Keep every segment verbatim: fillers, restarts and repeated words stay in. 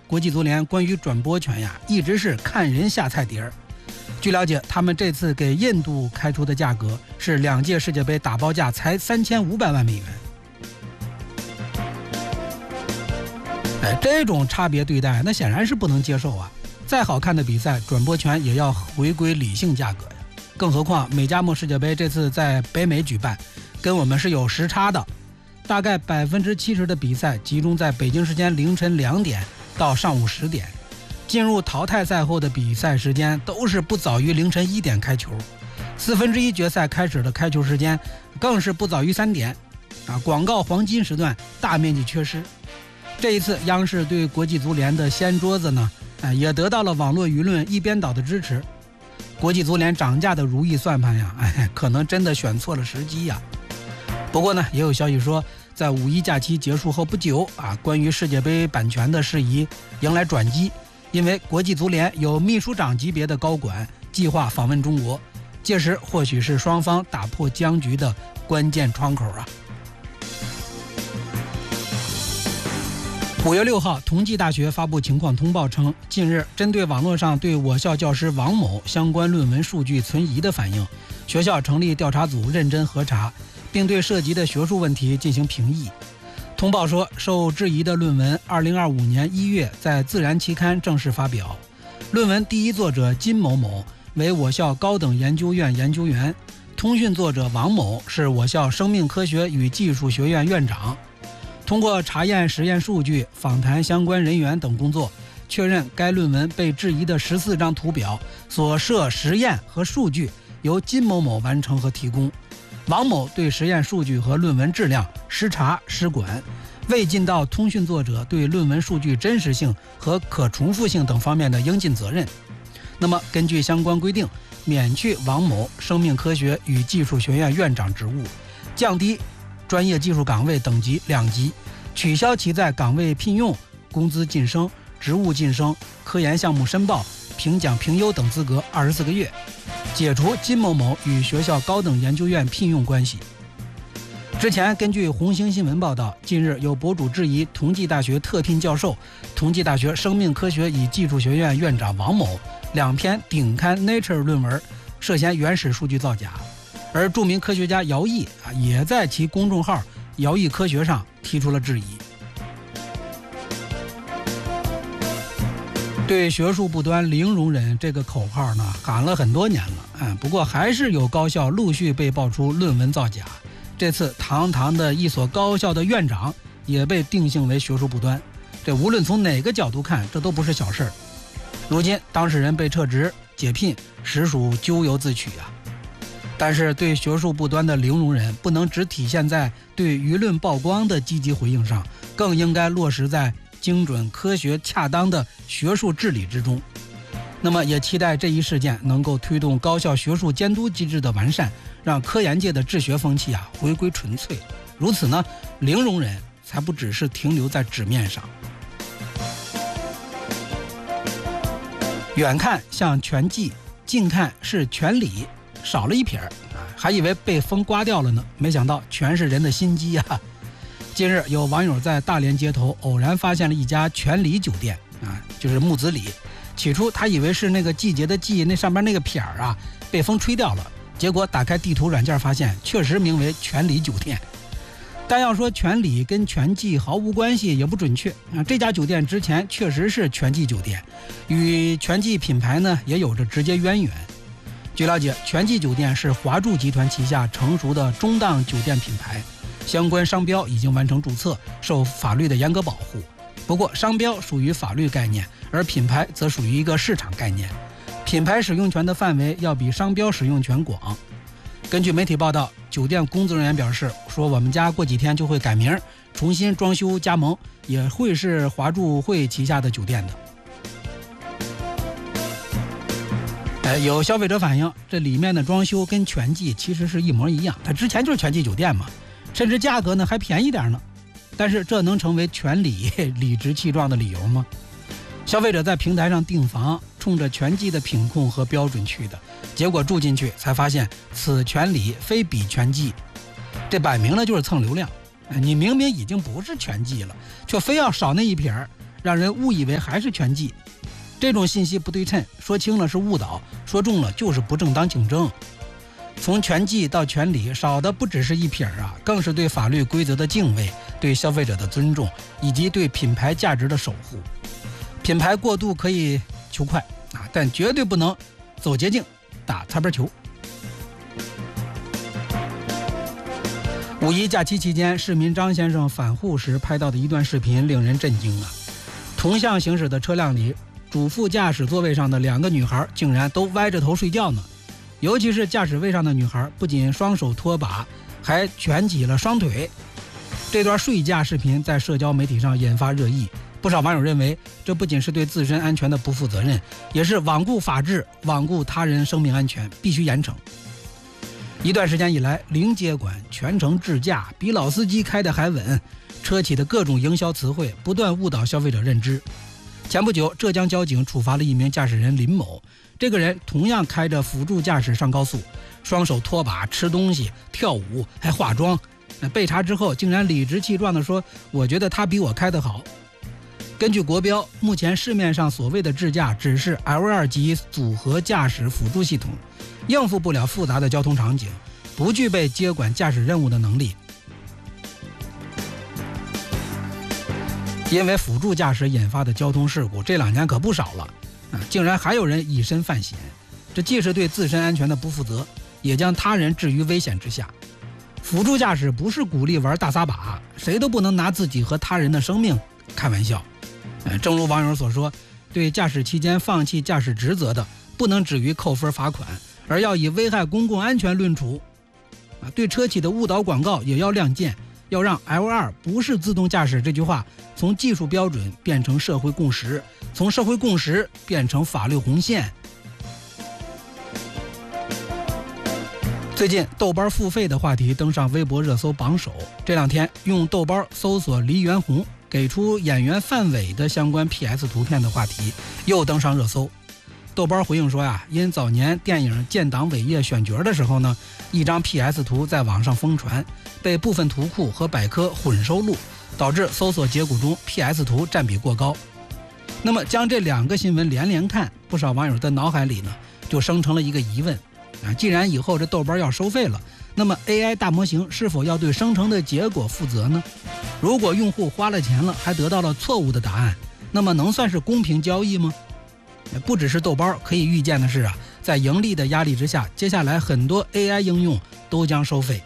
国际足联关于转播权呀，一直是看人下菜碟儿。据了解，他们这次给印度开出的价格是两届世界杯打包价才三千五百万美元。哎，这种差别对待，那显然是不能接受啊！再好看的比赛，转播权也要回归理性价格呀。更何况美加墨世界杯这次在北美举办，跟我们是有时差的，大概百分之七十的比赛集中在北京时间凌晨两点到上午十点。进入淘汰赛后的比赛时间都是不早于凌晨一点开球，四分之一决赛开始的开球时间更是不早于三点啊！广告黄金时段大面积缺失。这一次央视对国际足联的掀桌子呢，啊，也得到了网络舆论一边倒的支持。国际足联涨价的如意算盘呀，哎，可能真的选错了时机呀。不过呢，也有消息说，在五一假期结束后不久啊，关于世界杯版权的事宜迎来转机。因为国际足联有秘书长级别的高管计划访问中国，届时或许是双方打破僵局的关键窗口啊。五月六号，同济大学发布情况通报称，近日针对网络上对我校教师王某相关论文数据存疑的反映，学校成立调查组认真核查，并对涉及的学术问题进行评议。通报说，受质疑的论文二零二五年一月在《自然》期刊正式发表。论文第一作者金某某为我校高等研究院研究员，通讯作者王某是我校生命科学与技术学院院长。通过查验实验数据、访谈相关人员等工作，确认该论文被质疑的十四张图表所涉实验和数据由金某某完成和提供。王某对实验数据和论文质量失查失管，未尽到通讯作者对论文数据真实性和可重复性等方面的应尽责任。那么根据相关规定，免去王某生命科学与技术学院院长职务，降低专业技术岗位等级两级，取消其在岗位聘用、工资晋升、职务晋升、科研项目申报、评奖评优等资格二十四个月，解除金某某与学校高等研究院聘用关系。之前根据红星新闻报道，近日有博主质疑同济大学特聘教授、同济大学生命科学与技术学院院长王某两篇顶刊 Nature 论文涉嫌原始数据造假，而著名科学家姚毅啊也在其公众号姚毅科学上提出了质疑。对学术不端零容忍这个口号呢，喊了很多年了，嗯，不过还是有高校陆续被爆出论文造假。这次堂堂的一所高校的院长也被定性为学术不端，这无论从哪个角度看，这都不是小事儿。如今当事人被撤职解聘，实属咎由自取啊。但是对学术不端的零容忍，不能只体现在对舆论曝光的积极回应上，更应该落实在精准、科学、恰当的学术治理之中。那么也期待这一事件能够推动高校学术监督机制的完善，让科研界的治学风气啊回归纯粹。如此呢，零容忍才不只是停留在纸面上。远看像全记，近看是全理，少了一撇儿，还以为被风刮掉了呢，没想到全是人的心机啊。近日有网友在大连街头偶然发现了一家全礼酒店啊，就是木子李。起初他以为是那个季节的季，那上面那个撇儿啊被风吹掉了，结果打开地图软件发现确实名为全礼酒店。但要说全礼跟全季毫无关系也不准确啊，这家酒店之前确实是全季酒店，与全季品牌呢也有着直接渊源。据了解，全季酒店是华住集团旗下成熟的中档酒店品牌，相关商标已经完成注册，受法律的严格保护。不过商标属于法律概念，而品牌则属于一个市场概念，品牌使用权的范围要比商标使用权广。根据媒体报道，酒店工作人员表示说，我们家过几天就会改名，重新装修加盟，也会是华住会旗下的酒店的。哎，有消费者反映，这里面的装修跟全季其实是一模一样，它之前就是全季酒店嘛，甚至价格呢还便宜点呢。但是这能成为全礼理直气壮的理由吗？消费者在平台上订房，冲着全季的品控和标准去的，结果住进去才发现此全礼非彼全季，这摆明了就是蹭流量。你明明已经不是全季了，却非要少那一撇儿， 让人误以为还是拳击。这种信息不对称，说轻了是误导，说重了就是不正当竞争。从拳技到拳理，少的不只是一撇啊，更是对法律规则的敬畏，对消费者的尊重，以及对品牌价值的守护。品牌过度可以求快啊，但绝对不能走捷径，打擦边球。五一假期期间，市民张先生返沪时拍到的一段视频令人震惊啊！同向行驶的车辆里，主副驾驶座位上的两个女孩竟然都歪着头睡觉呢。尤其是驾驶位上的女孩，不仅双手托把，还蜷起了双腿。这段睡驾视频在社交媒体上引发热议，不少网友认为，这不仅是对自身安全的不负责任，也是罔顾法治、罔顾他人生命安全，必须严惩。一段时间以来，零接管、全程智驾、比老司机开的还稳，车企的各种营销词汇不断误导消费者认知。前不久，浙江交警处罚了一名驾驶人林某，这个人同样开着辅助驾驶上高速，双手托把吃东西、跳舞，还化妆。被查之后，竟然理直气壮地说：“我觉得他比我开得好。”根据国标，目前市面上所谓的智驾只是 L 二 级组合驾驶辅助系统，应付不了复杂的交通场景，不具备接管驾驶任务的能力。因为辅助驾驶引发的交通事故这两年可不少了啊，竟然还有人以身犯险，这既是对自身安全的不负责，也将他人置于危险之下。辅助驾驶不是鼓励玩大撒把，谁都不能拿自己和他人的生命开玩笑。呃，正如网友所说，对驾驶期间放弃驾驶职责的，不能止于扣分罚款，而要以危害公共安全论处。啊，对车企的误导广告也要亮剑，要让 L 二 不是自动驾驶这句话从技术标准变成社会共识，从社会共识变成法律红线。最近豆瓣付费的话题登上微博热搜榜首，这两天用豆瓣搜索黎元洪给出演员范伟的相关 P S 图片的话题又登上热搜。豆瓣回应说呀，因早年电影建党伟业选角的时候呢，一张 P S 图在网上疯传，被部分图库和百科混收录，导致搜索结果中 P S 图占比过高。那么将这两个新闻连连看，不少网友的脑海里呢就生成了一个疑问啊，既然以后这豆瓣要收费了，那么 A I 大模型是否要对生成的结果负责呢？如果用户花了钱了还得到了错误的答案，那么能算是公平交易吗？不只是豆瓣，可以预见的是啊，在盈利的压力之下，接下来很多 A I 应用都将收费。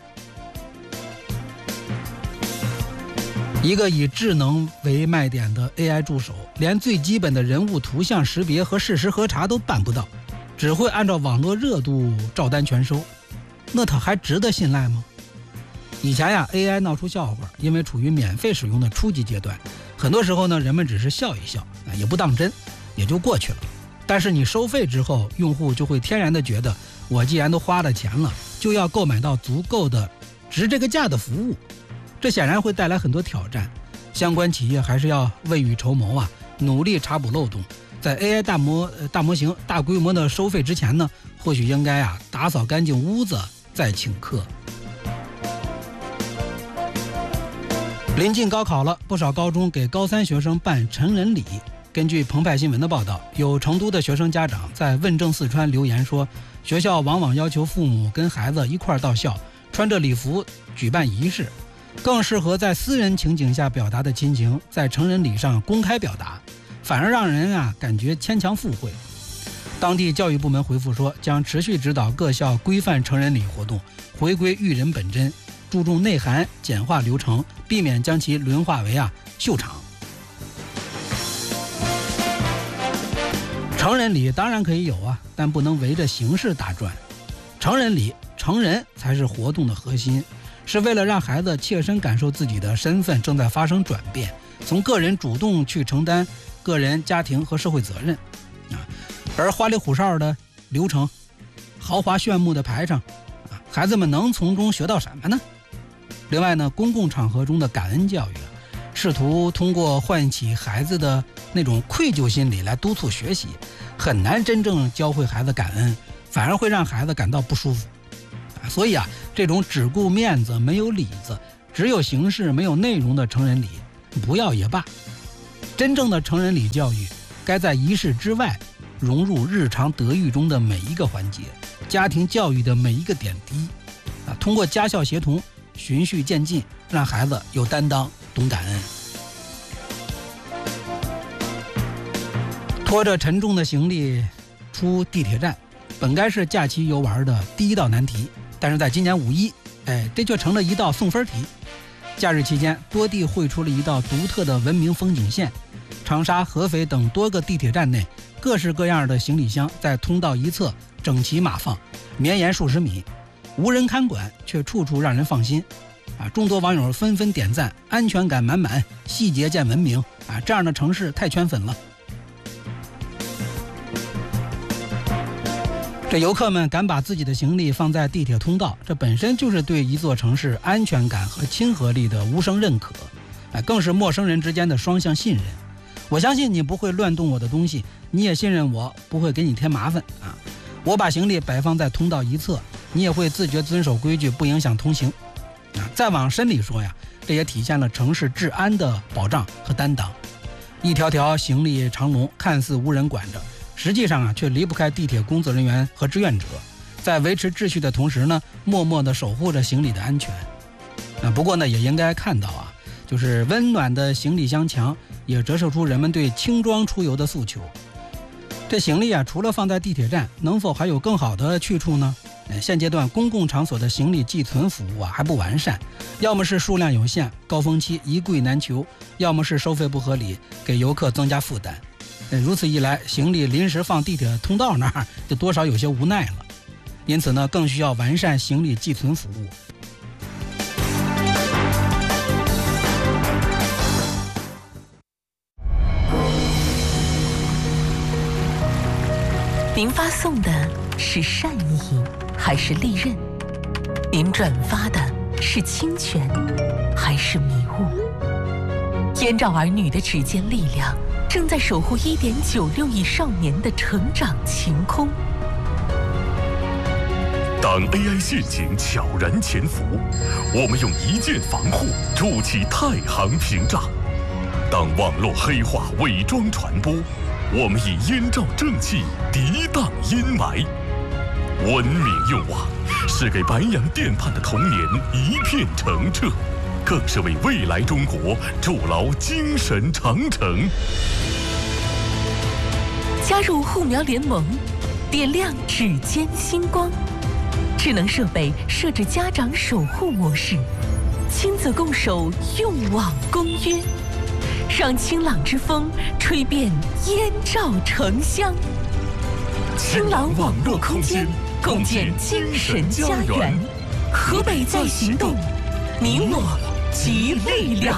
一个以智能为卖点的 A I 助手，连最基本的人物图像识别和事实核查都办不到，只会按照网络热度照单全收，那它还值得信赖吗？以前呀 A I 闹出笑话，因为处于免费使用的初级阶段，很多时候呢人们只是笑一笑，也不当真，也就过去了。但是你收费之后，用户就会天然的觉得，我既然都花了钱了，就要购买到足够的值这个价的服务，这显然会带来很多挑战。相关企业还是要未雨绸缪啊，努力查补漏洞。在 A I 大模大模型大规模的收费之前呢，或许应该啊打扫干净屋子再请客。临近高考了，不少高中给高三学生办成人礼。根据澎湃新闻的报道，有成都的学生家长在问政四川留言说，学校往往要求父母跟孩子一块到校，穿着礼服举办仪式，更适合在私人情景下表达的亲情，在成人礼上公开表达，反而让人啊感觉牵强附会。当地教育部门回复说，将持续指导各校规范成人礼活动，回归育人本真，注重内涵，简化流程，避免将其沦化为啊秀场。成人礼当然可以有啊，但不能围着形式打转。成人礼，成人才是活动的核心，是为了让孩子切身感受自己的身份正在发生转变，从个人主动去承担个人、家庭和社会责任啊。而花里胡哨的流程、豪华炫目的排场啊，孩子们能从中学到什么呢？另外呢，公共场合中的感恩教育啊，试图通过唤起孩子的那种愧疚心理来督促学习，很难真正教会孩子感恩，反而会让孩子感到不舒服。所以啊，这种只顾面子没有里子，只有形式没有内容的成人礼，不要也罢。 真正的成人礼教育该在仪式之外融入日常德育中的每一个环节，家庭教育的每一个点滴啊，通过家校协同循序渐进，让孩子有担当懂感恩。拖着沉重的行李出地铁站，本该是假期游玩的第一道难题，但是在今年五一，哎，这却成了一道送分题。假日期间，多地绘出了一道独特的文明风景线。长沙、合肥等多个地铁站内，各式各样的行李箱在通道一侧整齐码放，绵延数十米，无人看管，却处处让人放心。啊，众多网友纷纷点赞，安全感满满，细节见文明啊！这样的城市太圈粉了。这游客们敢把自己的行李放在地铁通道，这本身就是对一座城市安全感和亲和力的无声认可，哎，更是陌生人之间的双向信任。我相信你不会乱动我的东西，你也信任我不会给你添麻烦啊！我把行李摆放在通道一侧，你也会自觉遵守规矩，不影响通行啊！再往深里说呀，这也体现了城市治安的保障和担当。一条条行李长龙看似无人管着，实际上啊，却离不开地铁工作人员和志愿者，在维持秩序的同时呢，默默地守护着行李的安全。啊，不过呢，也应该看到啊，就是温暖的行李箱墙也折射出人们对轻装出游的诉求。这行李啊，除了放在地铁站，能否还有更好的去处呢？现阶段公共场所的行李寄存服务啊还不完善，要么是数量有限，高峰期一柜难求，要么是收费不合理，给游客增加负担。如此一来，行李临时放地铁通道那儿，就多少有些无奈了。因此呢，更需要完善行李寄存服务。 您发送的是善意还是利刃？您转发的是侵权还是迷雾？燕赵儿女的指尖力量正在守护 一点九六亿少年的成长晴空。 当 A I 陷阱悄然潜伏，我们用一键防护筑起太行屏障；当网络黑化伪装传播，我们以燕赵正气涤荡阴霾。文明用网是给白洋淀畔的童年一片澄澈，更是为未来中国筑牢精神长城。 加入护苗联盟，点亮指尖星光。智能设备设置家长守护模式，亲子共守用网公约，让清朗之风吹遍燕赵城乡。清朗网络空间，共建精神家园。河北在行动，你我集力量。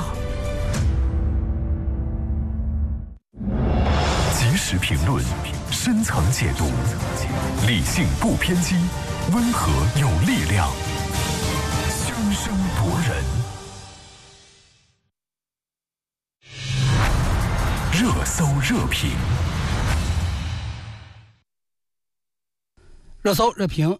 及时评论，深层解读，理性不偏激，温和有力量，声声夺人。热搜热评， 热搜热评。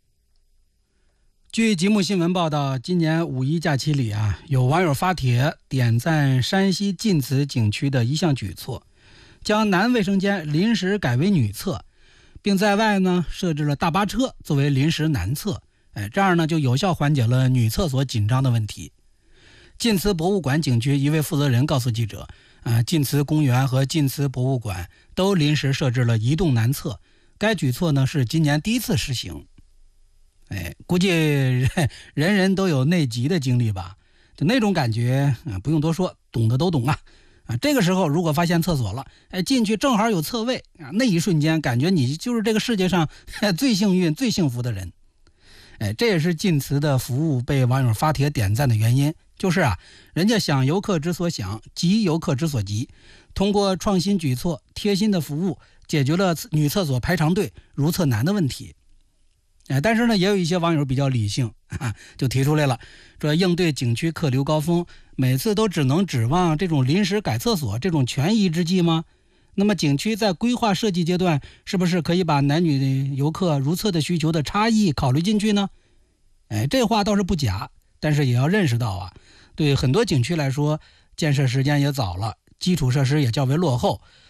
据吉木新闻报道，今年五一假期里啊，有网友发帖点赞山西晋祠景区的一项举措，将男卫生间临时改为女厕，并在外呢设置了大巴车作为临时男厕。哎，这样呢就有效缓解了女厕所紧张的问题。晋祠博物馆景区一位负责人告诉记者，啊，晋祠公园和晋祠博物馆都临时设置了移动男厕，该举措呢是今年第一次实行。哎，估计人人人都有内急的经历吧，就那种感觉啊，不用多说，懂的都懂啊。啊，这个时候如果发现厕所了，哎，进去正好有厕位啊，那一瞬间感觉你就是这个世界上最幸运、最幸福的人。哎，这也是晋祠的服务被网友发帖点赞的原因，就是啊，人家想游客之所想，急游客之所急，通过创新举措、贴心的服务，解决了女厕所排长队、如厕难的问题。哎，但是呢，也有一些网友比较理性啊，就提出来了，说应对景区客流高峰，每次都只能指望这种临时改厕所这种权宜之计吗？那么景区在规划设计阶段，是不是可以把男女游客如厕的需求的差异考虑进去呢？哎，这话倒是不假，但是也要认识到啊，对很多景区来说，建设时间也早了， 基础设施也较为落后，